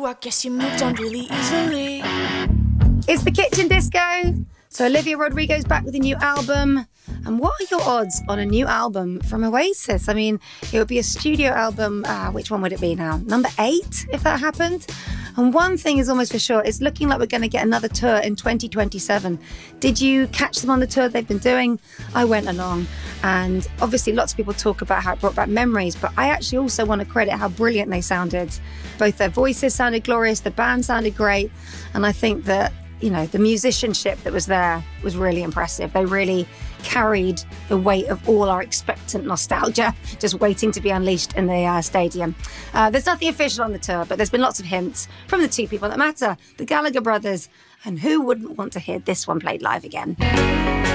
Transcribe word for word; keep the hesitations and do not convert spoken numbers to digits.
I guess you moved on really easily. It's the Kitchen Disco. So Olivia Rodrigo's back with a new album. And what are your odds on a new album from Oasis? I mean, it would be a studio album. Uh, which one would it be now? Number eight, if that happened. And one thing is almost for sure, it's looking like we're going to get another tour in twenty twenty-seven. Did you catch them on the tour they've been doing? I went along, and obviously lots of people talk about how it brought back memories, but I actually also want to credit how brilliant they sounded. Both their voices sounded glorious, the band sounded great, and I think that, you know, the musicianship that was there was really impressive. They really carried the weight of all our expectant nostalgia just waiting to be unleashed in the uh, stadium. Uh, there's nothing official on the tour, but there's been lots of hints from the two people that matter, the Gallagher brothers, and who wouldn't want to hear this one played live again?